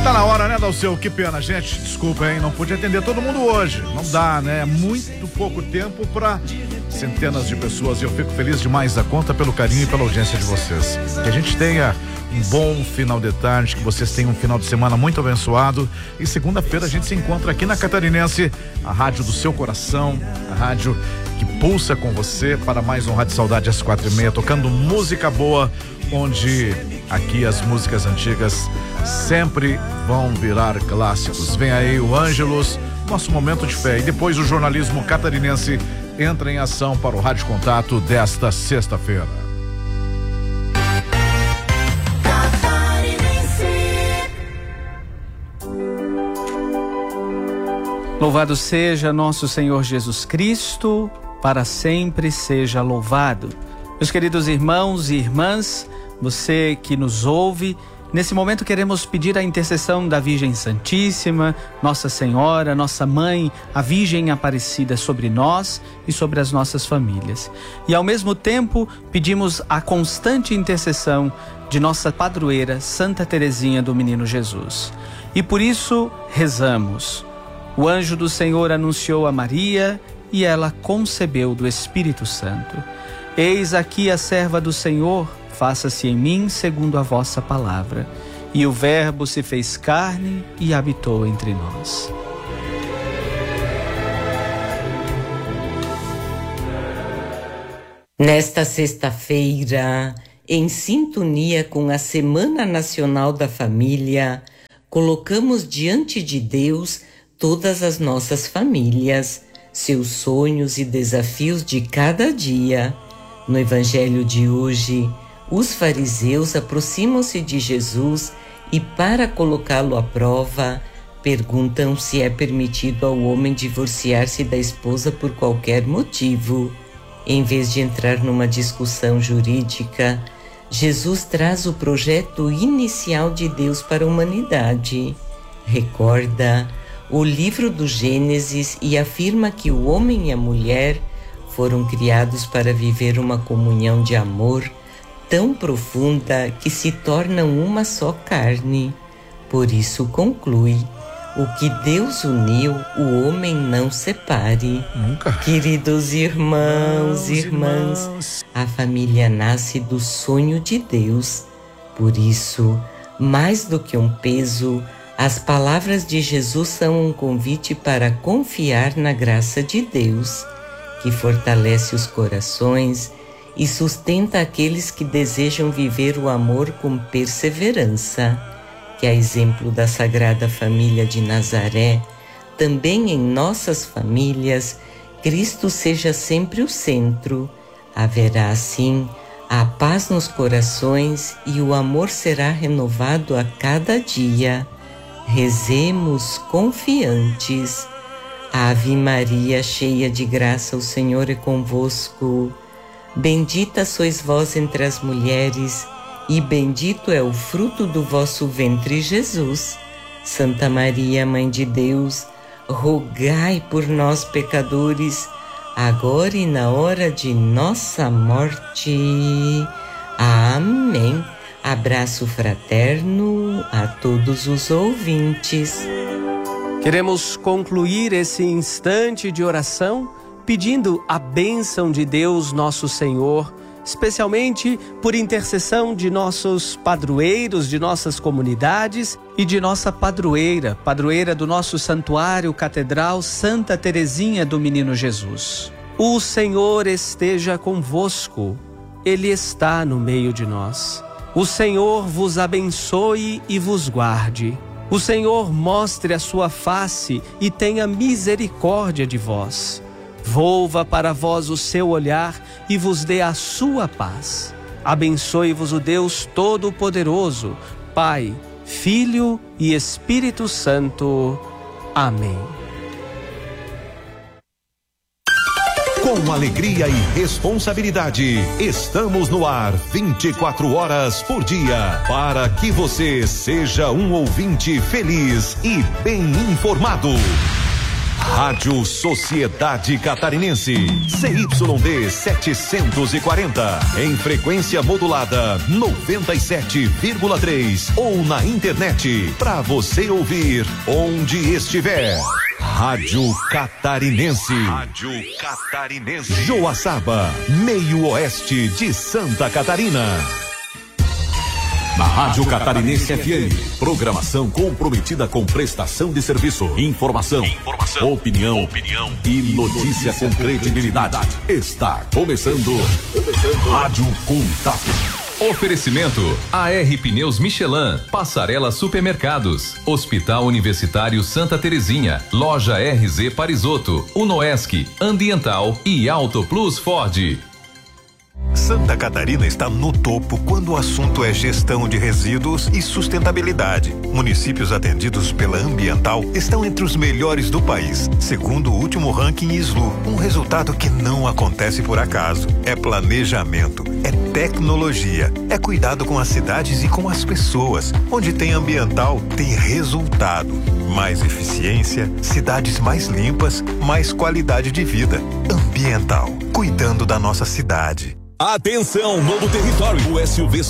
Tá na hora, né, Dalceu? Que pena, gente. Desculpa, hein? Não pude atender todo mundo hoje. Não dá, né? Muito pouco tempo para centenas de pessoas. E eu fico feliz demais da conta pelo carinho e pela audiência de vocês. Que a gente tenha um bom final de tarde, que vocês tenham um final de semana muito abençoado. E segunda-feira a gente se encontra aqui na Catarinense, a rádio do seu coração, a rádio que pulsa com você para mais um Rádio Saudade às 4h30, tocando música boa, onde aqui as músicas antigas sempre vão virar clássicos. Vem aí o Ângelos, nosso momento de fé, e depois o jornalismo catarinense entra em ação para o Rádio Contato desta sexta-feira. Louvado seja nosso Senhor Jesus Cristo, para sempre seja louvado. Meus queridos irmãos e irmãs, você que nos ouve, nesse momento queremos pedir a intercessão da Virgem Santíssima, Nossa Senhora, nossa Mãe, a Virgem Aparecida sobre nós e sobre as nossas famílias. E ao mesmo tempo pedimos a constante intercessão de nossa padroeira, Santa Teresinha do Menino Jesus. E por isso rezamos. O anjo do Senhor anunciou a Maria e ela concebeu do Espírito Santo. Eis aqui a serva do Senhor, faça-se em mim segundo a vossa palavra. E o Verbo se fez carne e habitou entre nós. Nesta sexta-feira, em sintonia com a Semana Nacional da Família, colocamos diante de Deus todas as nossas famílias, seus sonhos e desafios de cada dia. No Evangelho de hoje, os fariseus aproximam-se de Jesus e, para colocá-lo à prova, perguntam se é permitido ao homem divorciar-se da esposa por qualquer motivo. Em vez de entrar numa discussão jurídica, Jesus traz o projeto inicial de Deus para a humanidade. Recorda o livro do Gênesis e afirma que o homem e a mulher foram criados para viver uma comunhão de amor tão profunda que se tornam uma só carne. Por isso conclui: o que Deus uniu, o homem não separe. Nunca. Queridos irmãos e irmãs, a família nasce do sonho de Deus. Por isso, mais do que um peso, as palavras de Jesus são um convite para confiar na graça de Deus, que fortalece os corações e sustenta aqueles que desejam viver o amor com perseverança. Que, a exemplo da Sagrada Família de Nazaré, também em nossas famílias, Cristo seja sempre o centro. Haverá, assim, a paz nos corações e o amor será renovado a cada dia. Rezemos confiantes. Ave Maria, cheia de graça, o Senhor é convosco. Bendita sois vós entre as mulheres, e bendito é o fruto do vosso ventre, Jesus. Santa Maria, Mãe de Deus, rogai por nós, pecadores, agora e na hora de nossa morte. Amém. Abraço fraterno a todos os ouvintes. Queremos concluir esse instante de oração pedindo a bênção de Deus nosso Senhor, especialmente por intercessão de nossos padroeiros, de nossas comunidades e de nossa padroeira do nosso santuário catedral Santa Teresinha do Menino Jesus. O Senhor esteja convosco, Ele está no meio de nós. O Senhor vos abençoe e vos guarde. O Senhor mostre a sua face e tenha misericórdia de vós. Volva para vós o seu olhar e vos dê a sua paz. Abençoe-vos o Deus Todo-Poderoso, Pai, Filho e Espírito Santo. Amém. Com alegria e responsabilidade, estamos no ar 24 horas por dia, para que você seja um ouvinte feliz e bem informado. Rádio Sociedade Catarinense, CYD 740, em frequência modulada 97,3 ou na internet, para você ouvir onde estiver. Rádio Catarinense. Rádio Catarinense. Joaçaba, meio oeste de Santa Catarina. Na Rádio Catarinense FM, programação comprometida com prestação de serviço, informação, opinião e notícia com credibilidade. Está começando Rádio Contato. Oferecimento AR Pneus Michelin, Passarela Supermercados, Hospital Universitário Santa Terezinha, Loja RZ Parisotto, Unoesc, Ambiental e Auto Plus Ford. Santa Catarina está no topo quando o assunto é gestão de resíduos e sustentabilidade. Municípios atendidos pela Ambiental estão entre os melhores do país, segundo o último ranking SLU. Um resultado que não acontece por acaso. É planejamento, é tecnologia, é cuidado com as cidades e com as pessoas. Onde tem Ambiental, tem resultado. Mais eficiência, cidades mais limpas, mais qualidade de vida. Ambiental, cuidando da nossa cidade. Atenção, novo território. O SUV